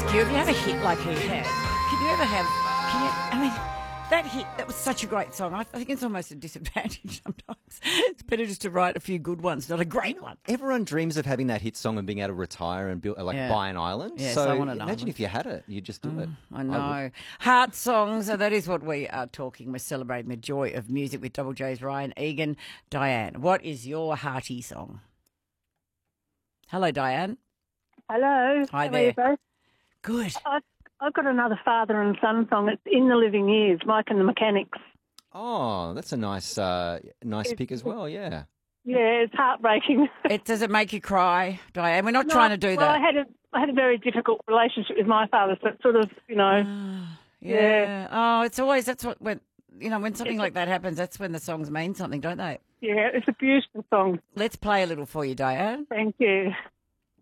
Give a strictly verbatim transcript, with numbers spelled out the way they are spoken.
you, if you have a hit like he had, can you ever have, can you, I mean, that hit, that was such a great song. I think it's almost a disadvantage sometimes. It's better just to write a few good ones, not a great one. Everyone dreams of having that hit song and being able to retire and build, like Yeah. buy an island. Yes, so I want an imagine island. if you had it, you'd just do it. I know. Heart songs, so that is what we are talking. We're celebrating the joy of music with Double J's Ryan Egan. Diane, what is your hearty song? Hello, Diane. Hello. Hi How there. are you both? Good. I've, I've got another father and son song. It's In the Living Years, Mike and the Mechanics. Oh, that's a nice, uh, nice pick as well. Yeah. Yeah, it's heartbreaking. It does it make you cry, Diane? We're not No, trying to do well, that. I had a I had a very difficult relationship with my father, so it's sort of, you know, yeah. yeah. Oh, it's always that's what when you know when something like that happens. That's when the songs mean something, don't they? yeah, it's a beautiful song. Let's play a little for you, Diane. Thank you.